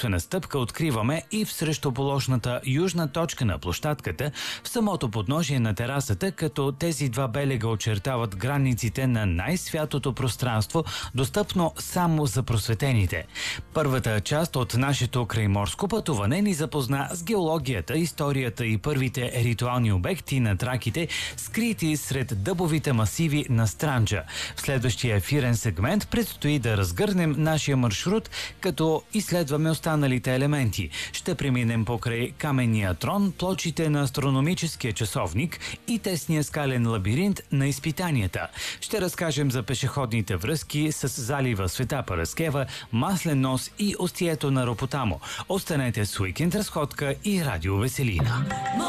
приветствена стъпка откриваме и в срещуположната южна точка на площадката, в самото подножие на терасата, като тези два белега очертават границите на най-святото пространство, достъпно само за просветените. Първата част от нашето крайморско пътуване ни запозна с геологията, историята и първите ритуални обекти на траките, скрити сред дъбовите масиви на Странджа. В следващия ефирен сегмент предстои да разгърнем нашия маршрут, като изследваме останалите елементи. Ще преминем покрай каменния трон, плочите на астрономическия часовник и тесния скален лабиринт на изпитанията. Ще разкажем за пешеходните връзки с залива Света Параскева, Маслен нос и устието на Ропотамо. Останете с Уикенд разходка и Радио Веселина.